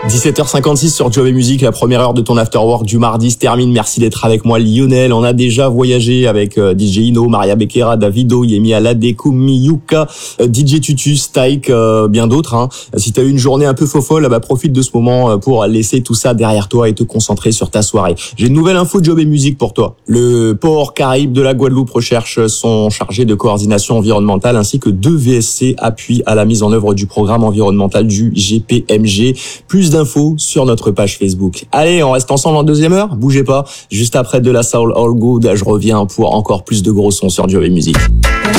17h56 sur Job et Musique, la première heure de ton afterwork du mardi se termine. Merci d'être avec moi, Lionel. On a déjà voyagé avec DJ Ino, Maria Becerra, Davido, Yemi Alade, Kumi, Yuka, DJ Tutus, Tyke, bien d'autres. Hein. Si t'as eu une journée un peu fofolle, profite de ce moment pour laisser tout ça derrière toi et te concentrer sur ta soirée. J'ai une nouvelle info Job et Musique pour toi. Le port Caraïbes de la Guadeloupe recherche son chargé de coordination environnementale ainsi que 2 VSC appuient à la mise en œuvre du programme environnemental du GPMG. Plus d'infos sur notre page Facebook. Allez, on reste ensemble en deuxième heure. Bougez pas. Juste après de la Soul All Good, je reviens pour encore plus de gros sons sur Job et Musique.